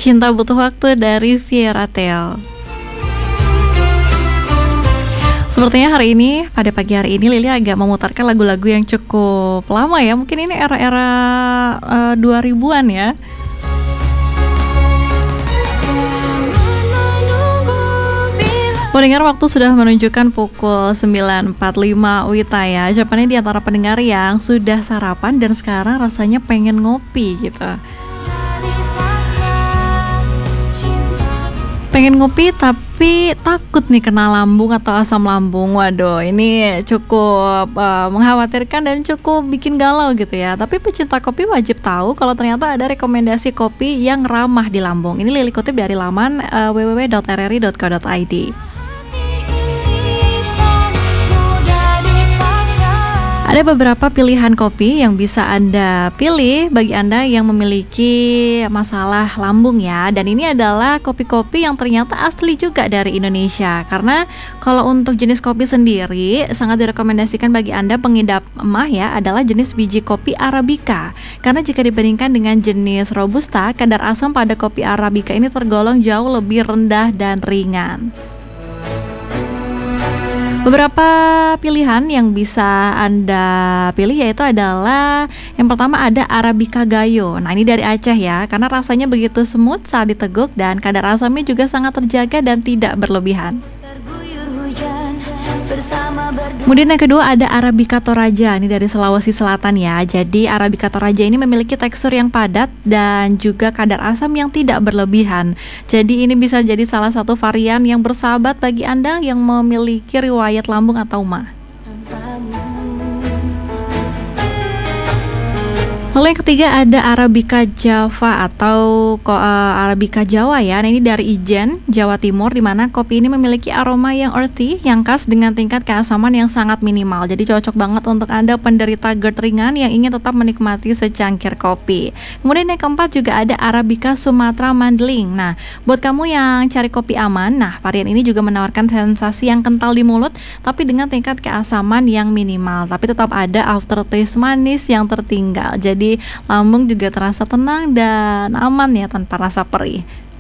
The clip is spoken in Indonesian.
Cinta Butuh Waktu dari Vieira Tel. Sepertinya hari ini, pada pagi hari ini Lili agak memutarkan lagu-lagu yang cukup lama ya. Mungkin ini era-era 2000-an ya. Pendengar, waktu sudah menunjukkan pukul 9.45 Wita ya. Siapa nih di antara pendengar yang sudah sarapan dan sekarang rasanya pengen ngopi gitu. Pengen ngopi tapi takut nih kena lambung atau asam lambung. Waduh, ini cukup mengkhawatirkan dan cukup bikin galau gitu ya. Tapi pecinta kopi wajib tahu kalau ternyata ada rekomendasi kopi yang ramah di lambung. Ini Lili kutip dari laman www.rri.co.id. Ada beberapa pilihan kopi yang bisa Anda pilih bagi Anda yang memiliki masalah lambung ya. Dan ini adalah kopi-kopi yang ternyata asli juga dari Indonesia. Karena kalau untuk jenis kopi sendiri sangat direkomendasikan bagi Anda pengidap emah ya adalah jenis biji kopi Arabica. Karena jika dibandingkan dengan jenis Robusta, kadar asam pada kopi Arabica ini tergolong jauh lebih rendah dan ringan. Beberapa pilihan yang bisa Anda pilih yaitu adalah yang pertama ada Arabica Gayo. Nah, ini dari Aceh ya, karena rasanya begitu smooth saat diteguk dan kadar asamnya juga sangat terjaga dan tidak berlebihan. Kemudian yang kedua ada Arabica Toraja, ini dari Sulawesi Selatan ya. Jadi Arabica Toraja ini memiliki tekstur yang padat dan juga kadar asam yang tidak berlebihan. Jadi ini bisa jadi salah satu varian yang bersahabat bagi Anda yang memiliki riwayat lambung atau MA. Lalu yang ketiga ada Arabica Java atau Arabica Jawa ya. Nah, ini dari Ijen, Jawa Timur, di mana kopi ini memiliki aroma yang earthy, yang khas dengan tingkat keasaman yang sangat minimal. Jadi cocok banget untuk Anda penderita GERD ringan yang ingin tetap menikmati secangkir kopi. Kemudian yang keempat juga ada Arabica Sumatra Mandling. Nah, buat kamu yang cari kopi aman, nah varian ini juga menawarkan sensasi yang kental di mulut, tapi dengan tingkat keasaman yang minimal. Tapi tetap ada aftertaste manis yang tertinggal. Jadi lambung juga terasa tenang dan aman ya tanpa rasa perih.